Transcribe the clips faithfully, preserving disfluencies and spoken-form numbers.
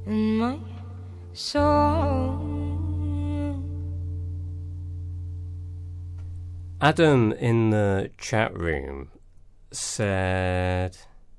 in my soul. Adam in the chat room said,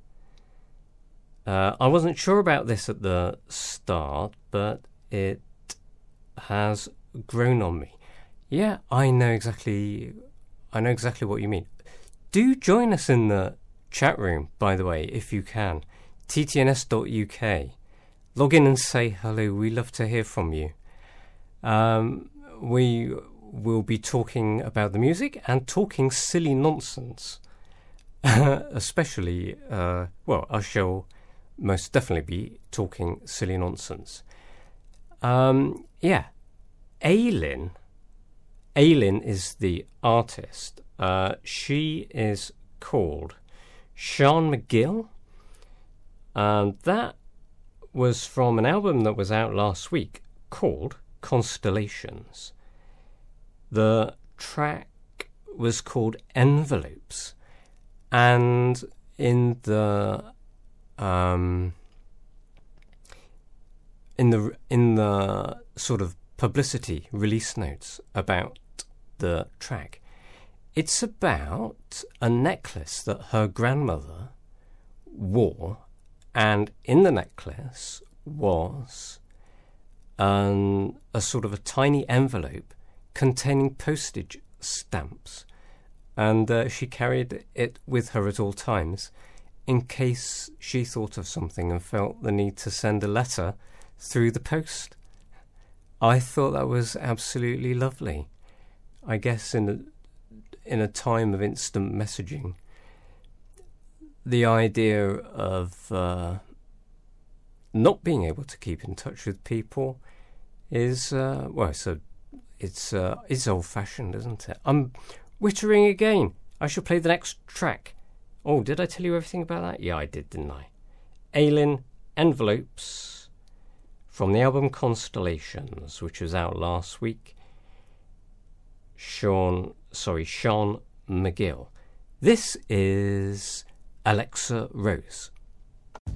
uh, I wasn't sure about this at the start, but it has grown on me. Yeah, I know exactly I know exactly what you mean. Do join us in the chat room, by the way, if you can. T T N S dot U K. Log in and say hello. We love to hear from you. Um, we will be talking about the music and talking silly nonsense. Especially, uh, well, I shall most definitely be talking silly nonsense. Um, yeah. Aylin. Aylin is the artist. Uh, she is called Sean McGill. And that was from an album that was out last week called Constellations. The track was called Envelopes. And in the um, in the in the sort of publicity release notes about the track, it's about a necklace that her grandmother wore, and in the necklace was um, a sort of a tiny envelope containing postage stamps, and uh, she carried it with her at all times in case she thought of something and felt the need to send a letter through the post. I thought that was absolutely lovely. I guess in a, in a time of instant messaging, the idea of uh, not being able to keep in touch with people is, uh, well, it's, a, it's, uh, it's old-fashioned, isn't it? I'm wittering again. I shall play the next track. Oh, did I tell you everything about that? Yeah, I did, didn't I? Aylin, Envelopes, from the album Constellations, which was out last week. Sean, sorry, Sean McGill. This is Alexa Rose.